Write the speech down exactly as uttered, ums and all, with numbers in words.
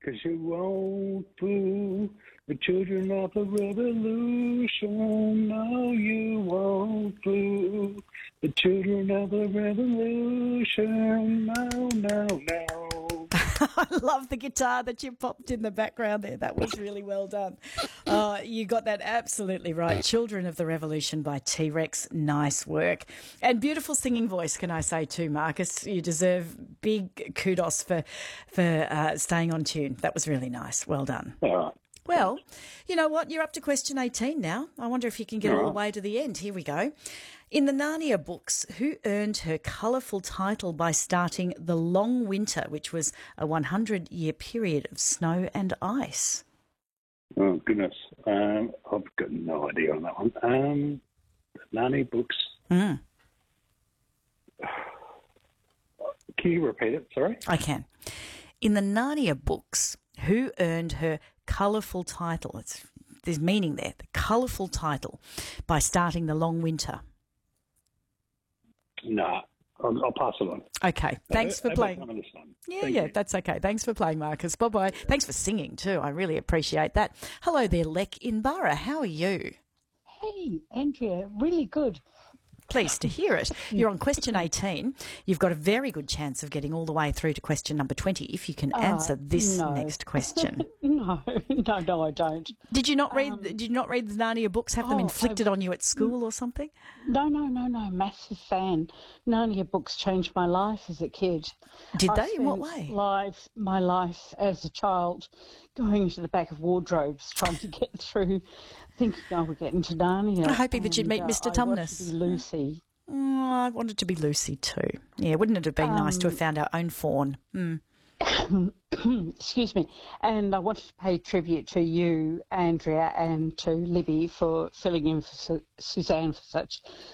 'cause you won't fool the children of the revolution. No, you won't fool the children of the revolution. No, no, no. I love the guitar that you popped in the background there. That was really well done. Uh, you got that absolutely right. Children of the Revolution by T-Rex. Nice work. And beautiful singing voice, can I say too, Marcus. You deserve big kudos for, for uh, staying on tune. That was really nice. Well done. All right. Well, you know what? You're up to question eighteen now. I wonder if you can get all the way to the end. Here we go. In the Narnia books, who earned her colourful title by starting the Long Winter, which was a hundred-year period of snow and ice? Oh, goodness. Um, I've got no idea on that one. Um, the Narnia books. Mm. Can you repeat it? Sorry? I can. In the Narnia books, who earned her colourful title? It's, there's meaning there. The colourful title by starting the Long Winter. Nah, I'll, I'll pass it on. Okay, thanks I, for I playing. don't understand. Yeah, Thank yeah, you. that's okay. Thanks for playing, Marcus. Bye-bye. Thanks for singing too. I really appreciate that. Hello there, Lek in Barra. How are you? Hey, Andrea, really good. Pleased to hear it. You're on question eighteen. You've got a very good chance of getting all the way through to question number twenty if you can answer this no. next question. No, no, no, I don't. Did you not read? Um, did you not read the Narnia books? Have them oh, inflicted I- on you at school or something? No, no, no, no, massive fan. Narnia books changed my life as a kid. Did I they? In what spent way? Life, my life as a child going into the back of wardrobes trying to get through, thinking I would get into Narnia. Hoping that you'd meet And, Mister uh, I wanted Tumnus. to be Lucy. Oh, I wanted to be Lucy too. Yeah, wouldn't it have been nice to have found our own fawn? Mm. Excuse me. And I wanted to pay tribute to you, Andrea, and to Libby for filling in for Su- Suzanne for such